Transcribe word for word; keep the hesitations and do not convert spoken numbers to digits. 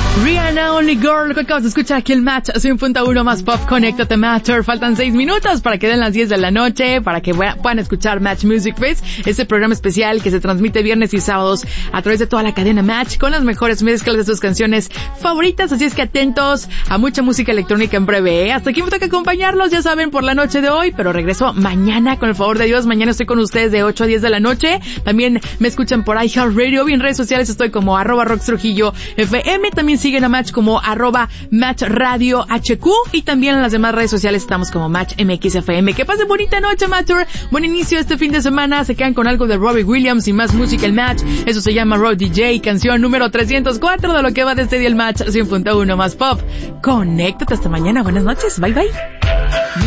Rihanna, Only Girl, lo que acabas de escuchar aquí el Match, cien punto uno más Pop, Conéctate Matter. Faltan seis minutos para que den las diez de la noche, para que puedan escuchar Match Music Fest, este programa especial que se transmite viernes y sábados a través de toda la cadena Match, con las mejores mezclas de sus canciones favoritas, así es que atentos a mucha música electrónica en breve, ¿eh? Hasta aquí me toca acompañarlos, ya saben, por la noche de hoy, pero regreso mañana, con el favor de Dios. Mañana estoy con ustedes de ocho a diez de la noche, también me escuchan por iHeartRadio, y en redes sociales estoy como arroba Rox Trujillo F M, también siguen a Match como arroba Match Radio H Q, y también en las demás redes sociales estamos como Match M X F M. Que pasen bonita noche, Matcher, buen inicio este fin de semana, se quedan con algo de Robbie Williams y más música el Match, eso se llama Road D J, canción número trescientos cuatro de lo que va de este día el Match, cien punto uno más Pop. Conéctate, hasta mañana, buenas noches, bye bye.